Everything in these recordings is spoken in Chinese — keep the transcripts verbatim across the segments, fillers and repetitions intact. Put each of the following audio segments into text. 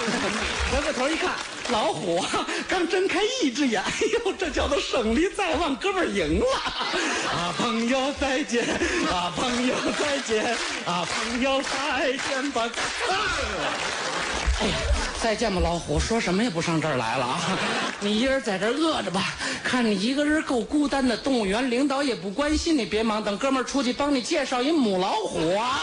回过头一看，老虎啊刚睁开一只眼，哎呦，这叫做胜利在望，哥们儿赢了！啊，朋友再见，啊，朋友再见，啊，朋友再见吧！啊、哎呀，再见吧，老虎，说什么也不上这儿来了啊！你一人在这儿饿着吧，看你一个人够孤单的，动物园领导也不关心你，别忙，等哥们儿出去帮你介绍一母老虎啊！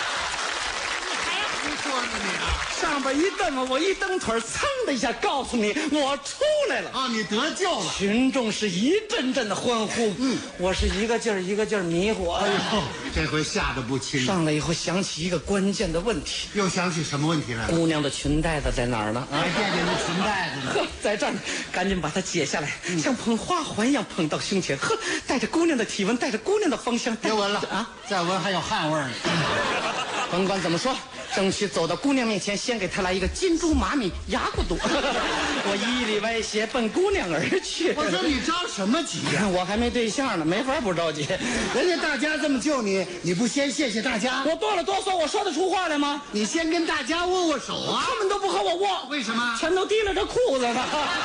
说呢你啊， 上边一蹬，我一蹬腿，噌的一下告诉你，我出来了啊！你得救了！ 群众是一阵阵的欢呼，嗯，我是一个劲儿一个劲儿迷糊。哎呦， 这回吓得不轻。 上来以后想起一个关键的问题， 又想起什么问题来了？ 姑娘的裙带子在哪儿呢？啊， 还惦记那裙带子呢。 呵，在这儿呢，赶紧把它解下来，嗯、像捧花环一样捧到胸前。呵，带着姑娘的体温，带着姑娘的芳香。 别闻了啊，再闻还有汗味呢。 甭管怎么说，争取走到姑娘面前，先给她来一个金猪马米牙骨肚。我一里歪斜奔姑娘而去。 我说你着什么急呀、啊？ 我还没对象呢，没法不着急。 人家大家这么救你，你不先谢谢大家？ 我哆了哆嗦，我说得出话来吗？ 你先跟大家握握手啊！ 他们都不和我握， 为什么？ 全都提了这裤子呢。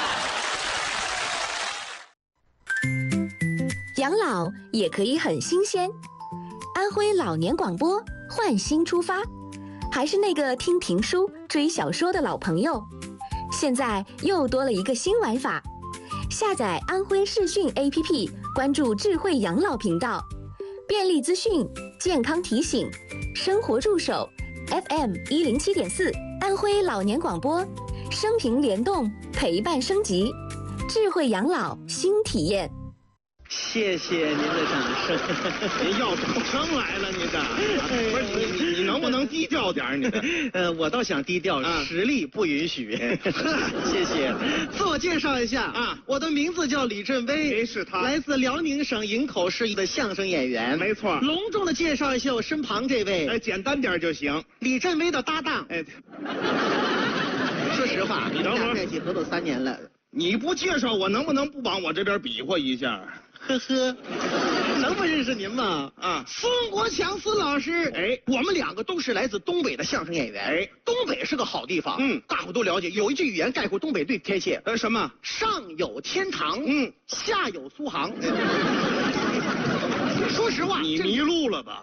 养老也可以很新鲜。安徽老年广播换新出发，还是那个听评书、追小说的老朋友，现在又多了一个新玩法。下载安徽视讯 A P P， 关注智慧养老频道，便利资讯、健康提醒、生活助手 ，F M 一零七点四，安徽老年广播，生平联动，陪伴升级，智慧养老新体验。 谢谢您的掌声。 您要掌声来了，您这不是你你你能不能低调点你？ 呃，我倒想低调， 啊、 实力不允许。谢谢。自我介绍一下啊， 我的名字叫李振威， 哎，是他， 来自辽宁省营口市的相声演员。 没错。 隆重的介绍一下我身旁这位， 哎，简单点就行。 李振威的搭档。 哎， 说实话， 你等会儿， 在一起合作三年了。 你不介绍我，能不能不往我这边比划一下？ 呵呵，能不认识您吗？ 啊， 孙国强孙老师， 哎， 我们两个都是来自东北的相声演员。 哎， 东北是个好地方， 嗯， 大伙都了解。有一句语言概括东北最贴切， 呃，什么？ 上有天堂， 嗯， 下有苏杭。说实话， 你迷路了吧？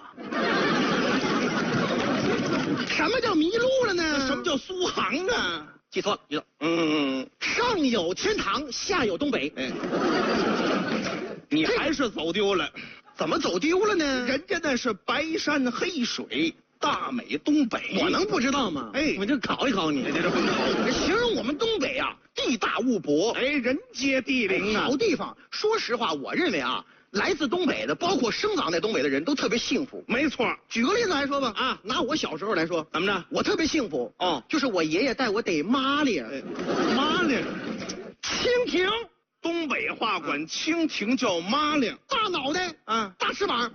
什么叫迷路了呢？ 什么叫苏杭呢？ 记错了，记错。 嗯， 上有天堂，下有东北。 哎，你还是走丢了。 怎么走丢了呢？ 人家那是白山黑水，大美东北。 我能不知道吗？ 哎， 我就考一考你。 这这甭考。 形容我们东北啊，地大物博， 哎，人杰地灵啊， 好地方。说实话，我认为啊。来自东北的，包括生长在东北的人都特别幸福。 没错， 举个例子来说吧，啊，拿我小时候来说， 怎么着？ 我特别幸福哦， 就是我爷爷带我逮麻哩， 麻哩， 蜻蜓， 东北话管蜻蜓叫麻哩， 大脑袋， 啊， 大翅膀。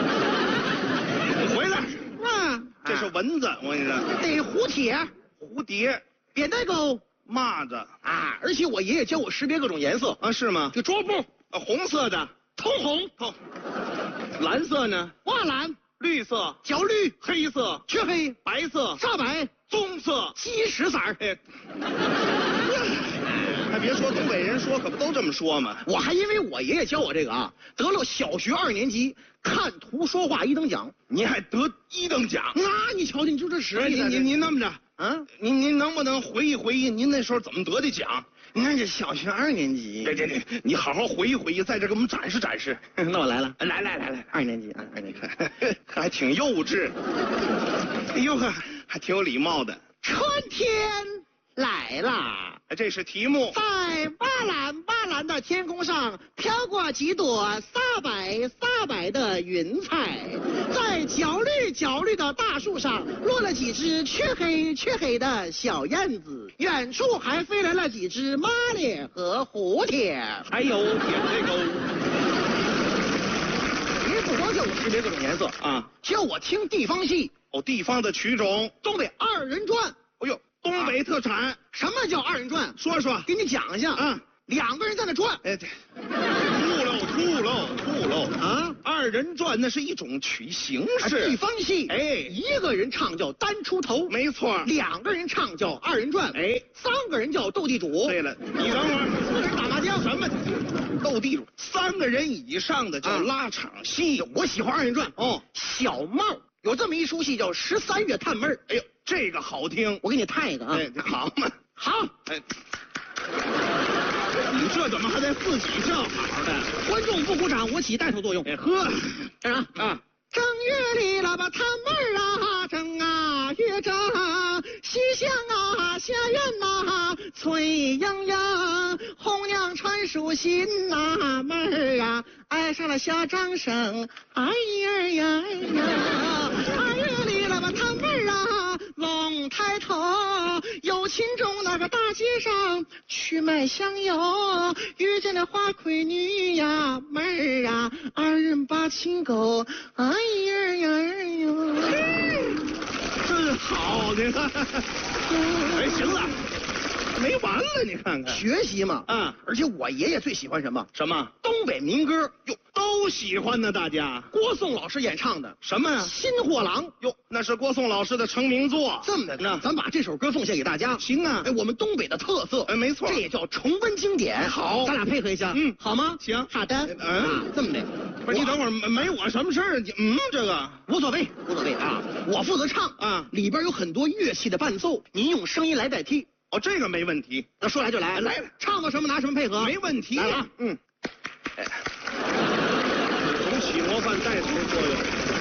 回来， 啊， 这是蚊子，我跟你说， 逮蝴蝶， 蝴蝶， 扁担狗， 蚂蚱啊，而且我爷爷教我识别各种颜色啊，是吗？ 这桌布， 啊，红色的。 通红， 通，蓝色呢？ 瓦蓝， 绿色， 角绿， 黑色， 黢黑， 白色， 煞白， 棕色， 鸡屎色儿。 哎，还别说，东北人说可不都这么说吗？ 我还因为我爷爷教我这个啊，得了小学二年级看图说话一等奖。 你还得一等奖？ 那你瞧瞧，你就这实力。 您您您那么着啊， 您您能不能回忆回忆您那时候怎么得的奖？ 你看这小学二年级， 对对对，你好好回忆回忆，在这给我们展示展示。 那我来了， 来来来来， 二年级啊，二年级， 还挺幼稚。哎呦呵，还挺有礼貌的。 春天来啦！ 这是题目。 在蔚蓝蔚蓝的天空上飘过几朵煞白煞白的云彩，在角绿角绿的大树上落了几只黢黑黢黑的小燕子，远处还飞来了几只麻哩和蝴蝶， 还有点这个。 你不光叫我识别各种颜色啊， 教我听地方戏。 哦，地方的曲种， 东北二人转。 哎呦，东北特产， 啊、什么叫二人转？ 说说， 给你讲一下。 啊， 两个人在那转。 哎，对，吐喽吐喽吐喽啊！ 二二人转那是一种曲形式， 地方戏。 哎， 一个人唱叫单出头， 没错。 两个人唱叫二人转， 哎， 三个人叫斗地主。 对了，你等会儿， 四个人打麻将。 什么？斗地主，三个人以上的叫拉场戏。 啊、我喜欢二人转。 哦， 小帽有这么一出戏叫《十三月探妹儿》。 哎呦，这个好听， 我给你探一个啊。 哎，好嘛， 好。 哎，你这怎么还得自己叫好的？ 观众不鼓掌，我起带头作用。 哎呵， 这样啊。啊正月里了吧，探妹儿啊，正啊月正，西厢啊下院呐，翠莺莺，红娘传书信呐，妹儿啊爱上了小张生，哎呀呀呀，二月里了吧，探妹儿啊，龙抬头，有情中那个大街上去买香油，遇见了花魁女呀，妹儿啊，二人把情勾，哎呀呀呀， 真好，你看，哎，行了，没完了，你看看， 学习嘛， 啊， 而且我爷爷最喜欢什么？ 什么？ 东北民歌， 哟，都喜欢呢，大家。 郭颂老师演唱的什么呀？ 新货郎。 哟，那是郭颂老师的成名作。 这么的呢，咱把这首歌奉献给大家。 行啊， 哎，我们东北的特色， 哎，没错， 这也叫重温经典。 好， 咱俩配合一下， 嗯， 好吗？ 行， 好的。 嗯、 啊，这么的， 不是你等会儿没我什么事儿？嗯，这个无所谓，无所谓啊。我负责唱啊， 里边有很多乐器的伴奏，您用声音来代替。 哦，这个没问题。 那说来就来， 来了， 唱到什么拿什么配合， 没问题。 来了， 嗯，哎，总起模范带头作用。